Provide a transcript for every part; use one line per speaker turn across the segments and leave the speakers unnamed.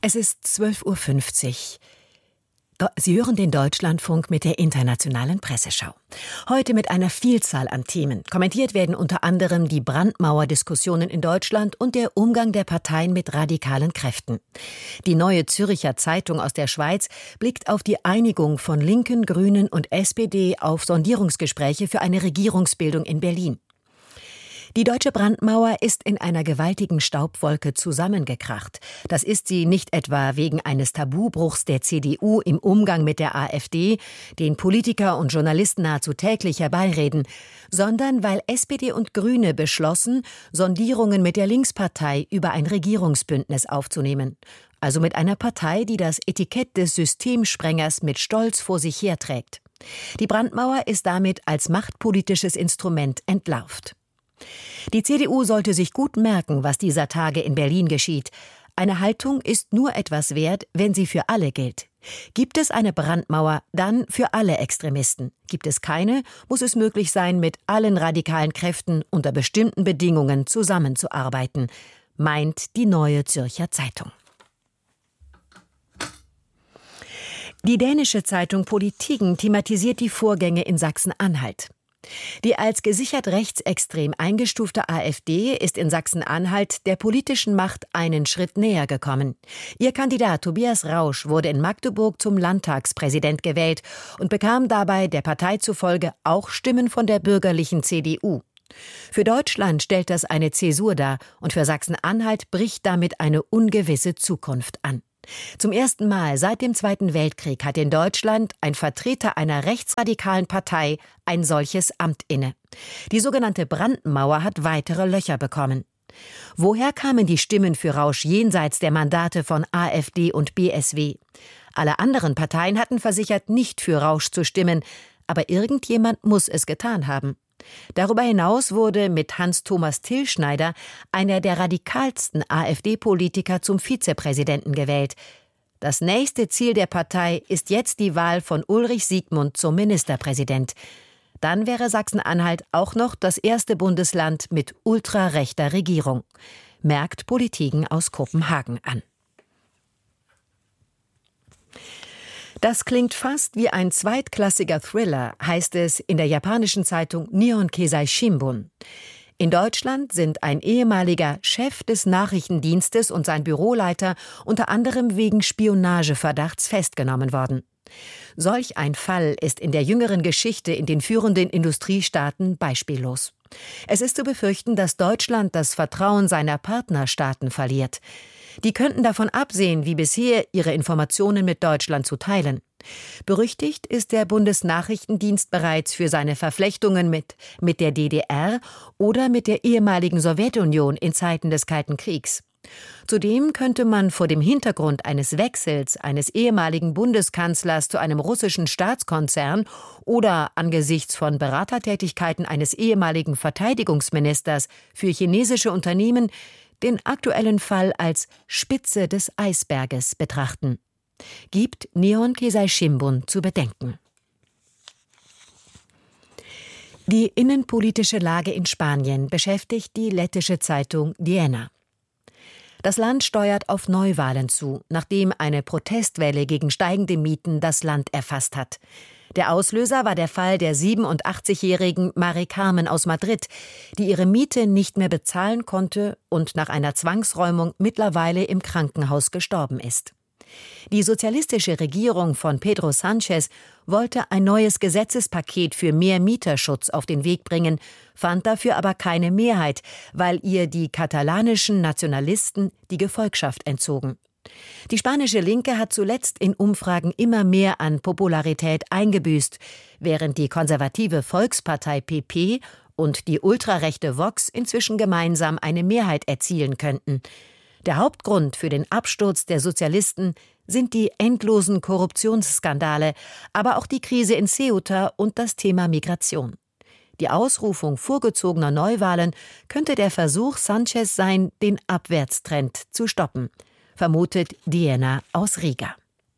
Es ist 12:50 Uhr. Sie hören den Deutschlandfunk mit der internationalen Presseschau. Heute mit einer Vielzahl an Themen. Kommentiert werden unter anderem die Brandmauer-Diskussionen in Deutschland und der Umgang der Parteien mit radikalen Kräften. Die Neue Zürcher Zeitung aus der Schweiz blickt auf die Einigung von Linken, Grünen und SPD auf Sondierungsgespräche für eine Regierungsbildung in Berlin. Die deutsche Brandmauer ist in einer gewaltigen Staubwolke zusammengekracht. Das ist sie nicht etwa wegen eines Tabubruchs der CDU im Umgang mit der AfD, den Politiker und Journalisten nahezu täglich herbeireden, sondern weil SPD und Grüne beschlossen, Sondierungen mit der Linkspartei über ein Regierungsbündnis aufzunehmen. Also mit einer Partei, die das Etikett des Systemsprengers mit Stolz vor sich herträgt. Die Brandmauer ist damit als machtpolitisches Instrument entlarvt. Die CDU sollte sich gut merken, was dieser Tage in Berlin geschieht. Eine Haltung ist nur etwas wert, wenn sie für alle gilt. Gibt es eine Brandmauer, dann für alle Extremisten. Gibt es keine, muss es möglich sein, mit allen radikalen Kräften unter bestimmten Bedingungen zusammenzuarbeiten, meint die Neue Zürcher Zeitung. Die dänische Zeitung Politiken thematisiert die Vorgänge in Sachsen-Anhalt. Die als gesichert rechtsextrem eingestufte AfD ist in Sachsen-Anhalt der politischen Macht einen Schritt näher gekommen. Ihr Kandidat Tobias Rausch wurde in Magdeburg zum Landtagspräsident gewählt und bekam dabei der Partei zufolge auch Stimmen von der bürgerlichen CDU. Für Deutschland stellt das eine Zäsur dar und für Sachsen-Anhalt bricht damit eine ungewisse Zukunft an. Zum ersten Mal seit dem Zweiten Weltkrieg hat in Deutschland ein Vertreter einer rechtsradikalen Partei ein solches Amt inne. Die sogenannte Brandmauer hat weitere Löcher bekommen. Woher kamen die Stimmen für Rausch jenseits der Mandate von AfD und BSW? Alle anderen Parteien hatten versichert, nicht für Rausch zu stimmen, aber irgendjemand muss es getan haben. Darüber hinaus wurde mit Hans-Thomas Tillschneider einer der radikalsten AfD-Politiker zum Vizepräsidenten gewählt. Das nächste Ziel der Partei ist jetzt die Wahl von Ulrich Siegmund zum Ministerpräsident. Dann wäre Sachsen-Anhalt auch noch das erste Bundesland mit ultrarechter Regierung, merkt Politiken aus Kopenhagen an. Das klingt fast wie ein zweitklassiger Thriller, heißt es in der japanischen Zeitung Nihon Keizai Shimbun. In Deutschland sind ein ehemaliger Chef des Nachrichtendienstes und sein Büroleiter unter anderem wegen Spionageverdachts festgenommen worden. Solch ein Fall ist in der jüngeren Geschichte in den führenden Industriestaaten beispiellos. Es ist zu befürchten, dass Deutschland das Vertrauen seiner Partnerstaaten verliert. Die könnten davon absehen, wie bisher ihre Informationen mit Deutschland zu teilen. Berüchtigt ist der Bundesnachrichtendienst bereits für seine Verflechtungen mit der DDR oder mit der ehemaligen Sowjetunion in Zeiten des Kalten Kriegs. Zudem könnte man vor dem Hintergrund eines Wechsels eines ehemaligen Bundeskanzlers zu einem russischen Staatskonzern oder angesichts von Beratertätigkeiten eines ehemaligen Verteidigungsministers für chinesische Unternehmen den aktuellen Fall als Spitze des Eisberges betrachten. Gibt Nihon Keizai Shimbun zu bedenken. Die innenpolitische Lage in Spanien beschäftigt die lettische Zeitung Diena. Das Land steuert auf Neuwahlen zu, nachdem eine Protestwelle gegen steigende Mieten das Land erfasst hat. Der Auslöser war der Fall der 87-jährigen Mari Carmen aus Madrid, die ihre Miete nicht mehr bezahlen konnte und nach einer Zwangsräumung mittlerweile im Krankenhaus gestorben ist. Die sozialistische Regierung von Pedro Sánchez wollte ein neues Gesetzespaket für mehr Mieterschutz auf den Weg bringen, fand dafür aber keine Mehrheit, weil ihr die katalanischen Nationalisten die Gefolgschaft entzogen. Die spanische Linke hat zuletzt in Umfragen immer mehr an Popularität eingebüßt, während die konservative Volkspartei PP und die ultrarechte Vox inzwischen gemeinsam eine Mehrheit erzielen könnten. Der Hauptgrund für den Absturz der Sozialisten sind die endlosen Korruptionsskandale, aber auch die Krise in Ceuta und das Thema Migration. Die Ausrufung vorgezogener Neuwahlen könnte der Versuch Sánchez sein, den Abwärtstrend zu stoppen, vermutet Diena aus Riga.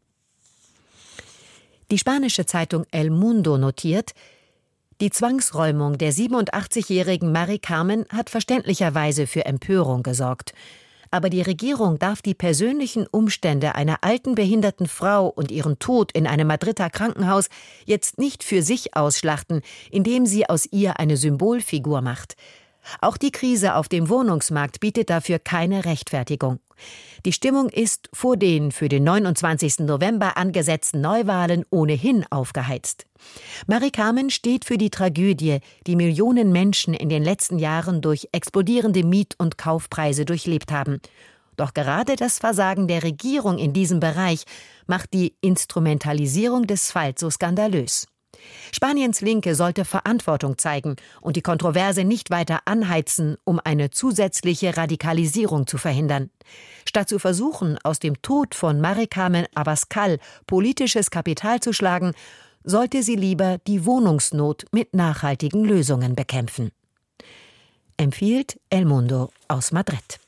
Die spanische Zeitung El Mundo notiert, die Zwangsräumung der 87-jährigen Mari Carmen hat verständlicherweise für Empörung gesorgt. Aber die Regierung darf die persönlichen Umstände einer alten behinderten Frau und ihren Tod in einem Madrider Krankenhaus jetzt nicht für sich ausschlachten, indem sie aus ihr eine Symbolfigur macht. Auch die Krise auf dem Wohnungsmarkt bietet dafür keine Rechtfertigung. Die Stimmung ist vor den für den 29. November angesetzten Neuwahlen ohnehin aufgeheizt. Marie-Carmen steht für die Tragödie, die Millionen Menschen in den letzten Jahren durch explodierende Miet- und Kaufpreise durchlebt haben. Doch gerade das Versagen der Regierung in diesem Bereich macht die Instrumentalisierung des Falls so skandalös. Spaniens Linke sollte Verantwortung zeigen und die Kontroverse nicht weiter anheizen, um eine zusätzliche Radikalisierung zu verhindern. Statt zu versuchen, aus dem Tod von Marie-Carmen Abascal politisches Kapital zu schlagen, sollte sie lieber die Wohnungsnot mit nachhaltigen Lösungen bekämpfen. Empfiehlt El Mundo aus Madrid.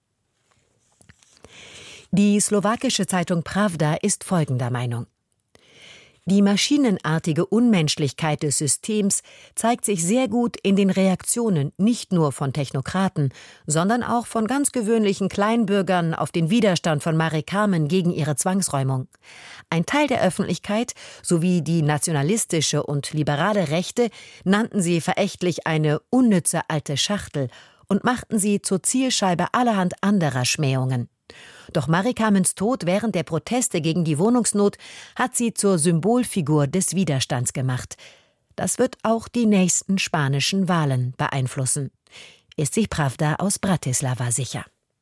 Die slowakische Zeitung Pravda ist folgender Meinung: Die maschinenartige Unmenschlichkeit des Systems zeigt sich sehr gut in den Reaktionen nicht nur von Technokraten, sondern auch von ganz gewöhnlichen Kleinbürgern auf den Widerstand von Marie-Carmen gegen ihre Zwangsräumung. Ein Teil der Öffentlichkeit sowie die nationalistische und liberale Rechte nannten sie verächtlich eine unnütze alte Schachtel und machten sie zur Zielscheibe allerhand anderer Schmähungen. Doch Marie-Carmens Tod während der Proteste gegen die Wohnungsnot hat sie zur Symbolfigur des Widerstands gemacht. Das wird auch die nächsten spanischen Wahlen beeinflussen. Ist sich Pravda aus Bratislava sicher.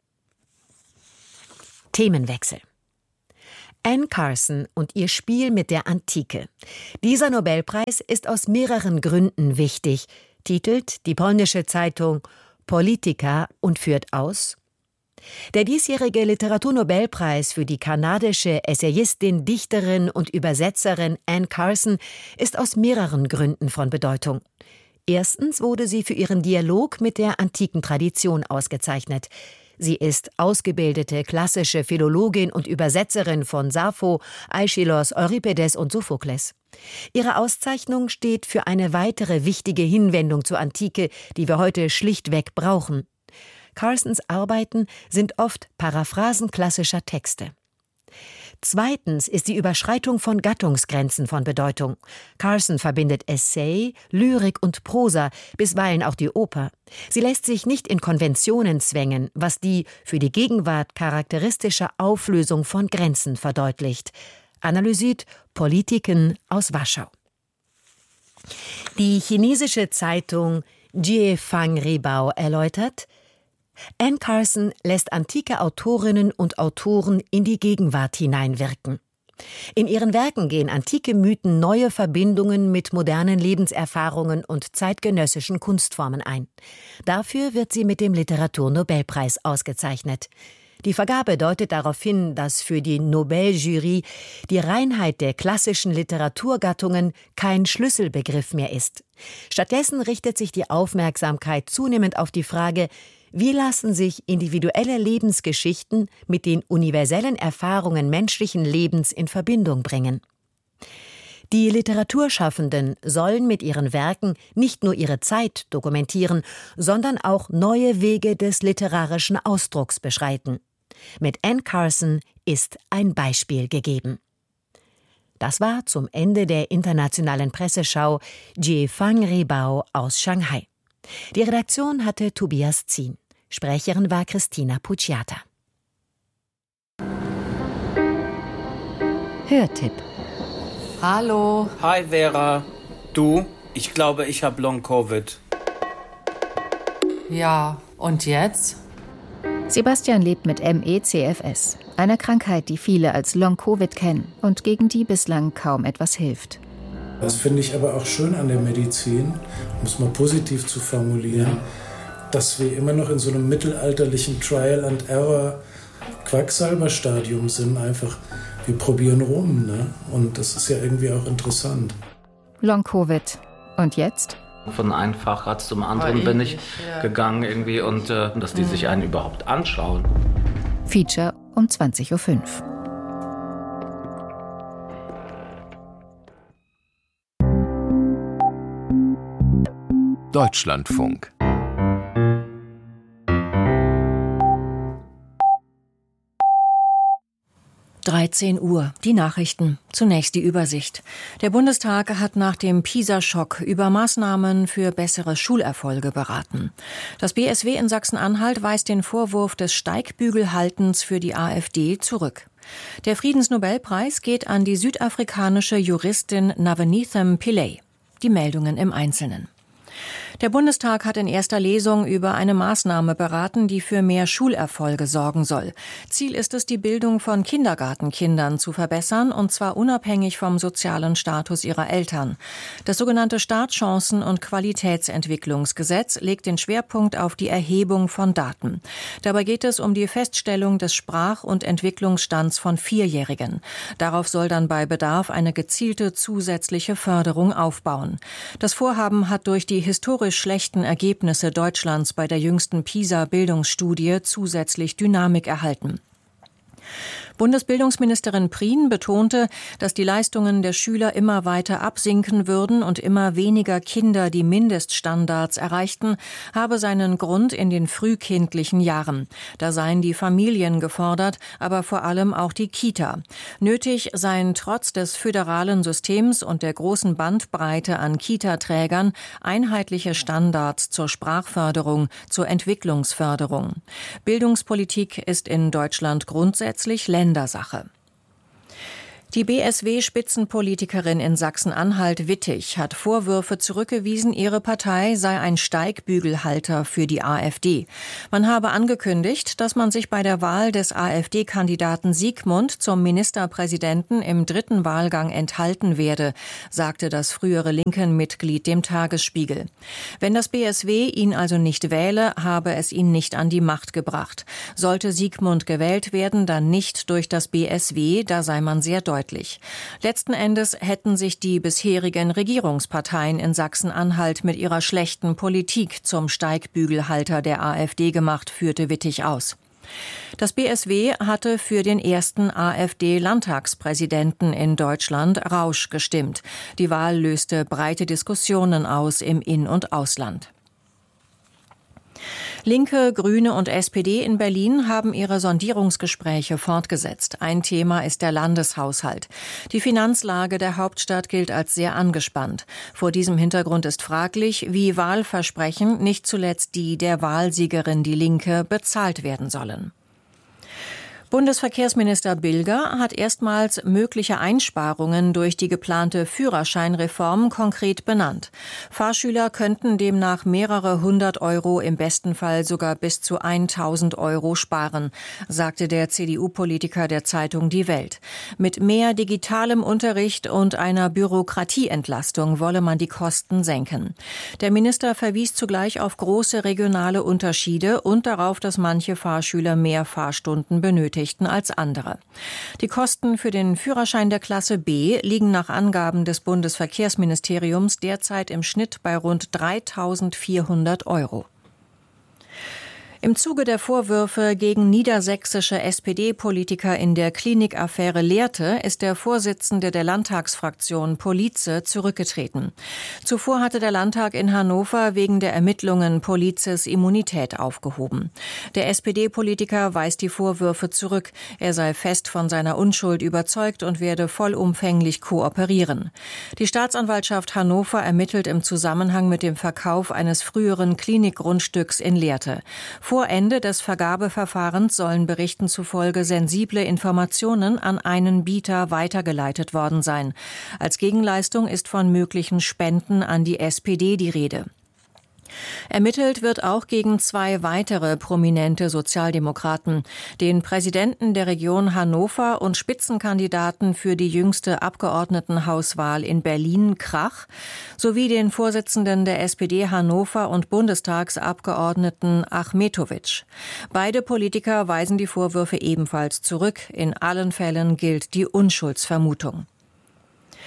Themenwechsel. Anne Carson und ihr Spiel mit der Antike. Dieser Nobelpreis ist aus mehreren Gründen wichtig, titelt die polnische Zeitung Polityka und führt aus: Der diesjährige Literaturnobelpreis für die kanadische Essayistin, Dichterin und Übersetzerin Anne Carson ist aus mehreren Gründen von Bedeutung. Erstens wurde sie für ihren Dialog mit der antiken Tradition ausgezeichnet. Sie ist ausgebildete klassische Philologin und Übersetzerin von Sappho, Aeschylus, Euripides und Sophokles. Ihre Auszeichnung steht für eine weitere wichtige Hinwendung zur Antike, die wir heute schlichtweg brauchen. Carsons Arbeiten sind oft Paraphrasen klassischer Texte. Zweitens ist die Überschreitung von Gattungsgrenzen von Bedeutung. Carson verbindet Essay, Lyrik und Prosa, bisweilen auch die Oper. Sie lässt sich nicht in Konventionen zwängen, was die für die Gegenwart charakteristische Auflösung von Grenzen verdeutlicht. Analysiert Politiken aus Warschau. Die chinesische Zeitung Jiefang Ribao erläutert: Anne Carson lässt antike Autorinnen und Autoren in die Gegenwart hineinwirken. In ihren Werken gehen antike Mythen neue Verbindungen mit modernen Lebenserfahrungen und zeitgenössischen Kunstformen ein. Dafür wird sie mit dem Literaturnobelpreis ausgezeichnet. Die Vergabe deutet darauf hin, dass für die Nobeljury die Reinheit der klassischen Literaturgattungen kein Schlüsselbegriff mehr ist. Stattdessen richtet sich die Aufmerksamkeit zunehmend auf die Frage: Wie lassen sich individuelle Lebensgeschichten mit den universellen Erfahrungen menschlichen Lebens in Verbindung bringen? Die Literaturschaffenden sollen mit ihren Werken nicht nur ihre Zeit dokumentieren, sondern auch neue Wege des literarischen Ausdrucks beschreiten. Mit Anne Carson ist ein Beispiel gegeben. Das war zum Ende der internationalen Presseschau Jiefang Ribao aus Shanghai. Die Redaktion hatte Tobias Zien. Sprecherin war Christina Pucciata. Hörtipp.
Hallo.
Hi Vera. Du, ich glaube, ich habe Long-Covid.
Ja, und jetzt?
Sebastian lebt mit ME/CFS, einer Krankheit, die viele als Long-Covid kennen und gegen die bislang kaum etwas hilft.
Das finde ich aber auch schön an der Medizin, um es mal positiv zu formulieren, dass wir immer noch in so einem mittelalterlichen Trial-and-Error-Quacksalber-Stadium sind. Einfach, wir probieren rum, ne? Und das ist ja irgendwie auch interessant.
Long-Covid. Und jetzt?
Von einem Facharzt zum anderen bin ich gegangen irgendwie und dass die sich einen überhaupt anschauen.
Feature um 20:05 Uhr.
Deutschlandfunk. 13 Uhr, die Nachrichten. Zunächst die Übersicht. Der Bundestag hat nach dem PISA-Schock über Maßnahmen für bessere Schulerfolge beraten. Das BSW in Sachsen-Anhalt weist den Vorwurf des Steigbügelhaltens für die AfD zurück. Der Friedensnobelpreis geht an die südafrikanische Juristin Navaneetham Pillay. Die Meldungen im Einzelnen. Der Bundestag hat in erster Lesung über eine Maßnahme beraten, die für mehr Schulerfolge sorgen soll. Ziel ist es, die Bildung von Kindergartenkindern zu verbessern, und zwar unabhängig vom sozialen Status ihrer Eltern. Das sogenannte Startchancen- und Qualitätsentwicklungsgesetz legt den Schwerpunkt auf die Erhebung von Daten. Dabei geht es um die Feststellung des Sprach- und Entwicklungsstands von Vierjährigen. Darauf soll dann bei Bedarf eine gezielte zusätzliche Förderung aufbauen. Das Vorhaben hat durch die historisch schlechten Ergebnisse Deutschlands bei der jüngsten PISA-Bildungsstudie zusätzlich Dynamik erhalten. Bundesbildungsministerin Prien betonte, dass die Leistungen der Schüler immer weiter absinken würden und immer weniger Kinder die Mindeststandards erreichten, habe seinen Grund in den frühkindlichen Jahren. Da seien die Familien gefordert, aber vor allem auch die Kita. Nötig seien trotz des föderalen Systems und der großen Bandbreite an Kita-Trägern einheitliche Standards zur Sprachförderung, zur Entwicklungsförderung. Bildungspolitik ist in Deutschland grundsätzlich Ländersache. Die BSW-Spitzenpolitikerin in Sachsen-Anhalt Wittig hat Vorwürfe zurückgewiesen, ihre Partei sei ein Steigbügelhalter für die AfD. Man habe angekündigt, dass man sich bei der Wahl des AfD-Kandidaten Siegmund zum Ministerpräsidenten im dritten Wahlgang enthalten werde, sagte das frühere Linken-Mitglied dem Tagesspiegel. Wenn das BSW ihn also nicht wähle, habe es ihn nicht an die Macht gebracht. Sollte Siegmund gewählt werden, dann nicht durch das BSW, da sei man sehr deutlich. Letzten Endes hätten sich die bisherigen Regierungsparteien in Sachsen-Anhalt mit ihrer schlechten Politik zum Steigbügelhalter der AfD gemacht, führte Wittig aus. Das BSW hatte für den ersten AfD-Landtagspräsidenten in Deutschland Rausch gestimmt. Die Wahl löste breite Diskussionen aus im In- und Ausland. Linke, Grüne und SPD in Berlin haben ihre Sondierungsgespräche fortgesetzt. Ein Thema ist der Landeshaushalt. Die Finanzlage der Hauptstadt gilt als sehr angespannt. Vor diesem Hintergrund ist fraglich, wie Wahlversprechen, nicht zuletzt die der Wahlsiegerin Die Linke, bezahlt werden sollen. Bundesverkehrsminister Bilger hat erstmals mögliche Einsparungen durch die geplante Führerscheinreform konkret benannt. Fahrschüler könnten demnach mehrere hundert Euro, im besten Fall sogar bis zu 1.000 Euro sparen, sagte der CDU-Politiker der Zeitung Die Welt. Mit mehr digitalem Unterricht und einer Bürokratieentlastung wolle man die Kosten senken. Der Minister verwies zugleich auf große regionale Unterschiede und darauf, dass manche Fahrschüler mehr Fahrstunden benötigen als andere. Die Kosten für den Führerschein der Klasse B liegen nach Angaben des Bundesverkehrsministeriums derzeit im Schnitt bei rund 3.400 Euro. Im Zuge der Vorwürfe gegen niedersächsische SPD-Politiker in der Klinikaffäre Lehrte ist der Vorsitzende der Landtagsfraktion Police zurückgetreten. Zuvor hatte der Landtag in Hannover wegen der Ermittlungen Polices Immunität aufgehoben. Der SPD-Politiker weist die Vorwürfe zurück. Er sei fest von seiner Unschuld überzeugt und werde vollumfänglich kooperieren. Die Staatsanwaltschaft Hannover ermittelt im Zusammenhang mit dem Verkauf eines früheren Klinikgrundstücks in Lehrte. Vor Ende des Vergabeverfahrens sollen Berichten zufolge sensible Informationen an einen Bieter weitergeleitet worden sein. Als Gegenleistung ist von möglichen Spenden an die SPD die Rede. Ermittelt wird auch gegen 2 weitere prominente Sozialdemokraten, den Präsidenten der Region Hannover und Spitzenkandidaten für die jüngste Abgeordnetenhauswahl in Berlin, Krach, sowie den Vorsitzenden der SPD Hannover und Bundestagsabgeordneten Achmetovic. Beide Politiker weisen die Vorwürfe ebenfalls zurück. In allen Fällen gilt die Unschuldsvermutung.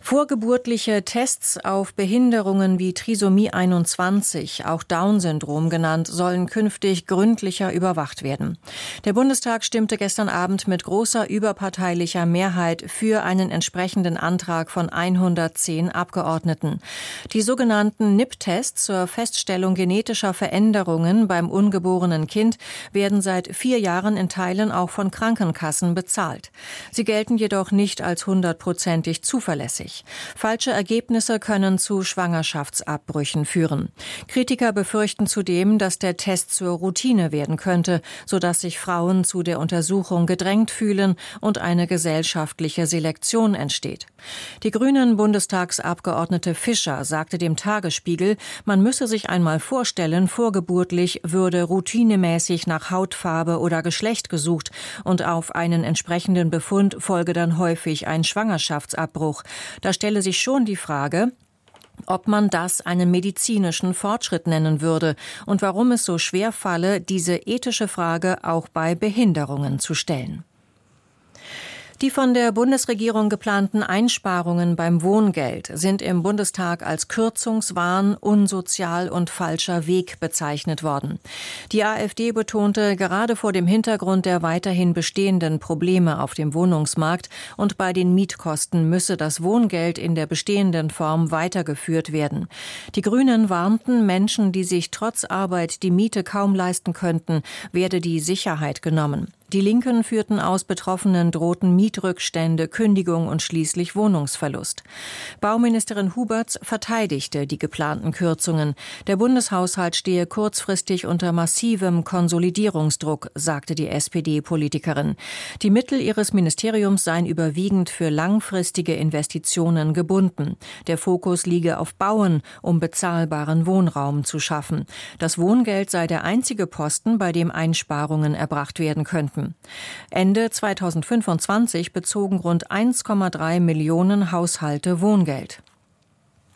Vorgeburtliche Tests auf Behinderungen wie Trisomie 21, auch Down-Syndrom genannt, sollen künftig gründlicher überwacht werden. Der Bundestag stimmte gestern Abend mit großer überparteilicher Mehrheit für einen entsprechenden Antrag von 110 Abgeordneten. Die sogenannten NIPT-Tests zur Feststellung genetischer Veränderungen beim ungeborenen Kind werden seit 4 Jahren in Teilen auch von Krankenkassen bezahlt. Sie gelten jedoch nicht als 100%ig zuverlässig. Falsche Ergebnisse können zu Schwangerschaftsabbrüchen führen. Kritiker befürchten zudem, dass der Test zur Routine werden könnte, sodass sich Frauen zu der Untersuchung gedrängt fühlen und eine gesellschaftliche Selektion entsteht. Die Grünen-Bundestagsabgeordnete Fischer sagte dem Tagesspiegel, man müsse sich einmal vorstellen, vorgeburtlich würde routinemäßig nach Hautfarbe oder Geschlecht gesucht und auf einen entsprechenden Befund folge dann häufig ein Schwangerschaftsabbruch. Da stelle sich schon die Frage, ob man das einen medizinischen Fortschritt nennen würde und warum es so schwer falle, diese ethische Frage auch bei Behinderungen zu stellen. Die von der Bundesregierung geplanten Einsparungen beim Wohngeld sind im Bundestag als Kürzungswahn, unsozial und falscher Weg bezeichnet worden. Die AfD betonte, gerade vor dem Hintergrund der weiterhin bestehenden Probleme auf dem Wohnungsmarkt und bei den Mietkosten müsse das Wohngeld in der bestehenden Form weitergeführt werden. Die Grünen warnten, Menschen, die sich trotz Arbeit die Miete kaum leisten könnten, werde die Sicherheit genommen. Die Linken führten aus, Betroffenen drohten Mietrückstände, Kündigung und schließlich Wohnungsverlust. Bauministerin Huberts verteidigte die geplanten Kürzungen. Der Bundeshaushalt stehe kurzfristig unter massivem Konsolidierungsdruck, sagte die SPD-Politikerin. Die Mittel ihres Ministeriums seien überwiegend für langfristige Investitionen gebunden. Der Fokus liege auf Bauen, um bezahlbaren Wohnraum zu schaffen. Das Wohngeld sei der einzige Posten, bei dem Einsparungen erbracht werden könnten. Ende 2025 bezogen rund 1,3 Millionen Haushalte Wohngeld.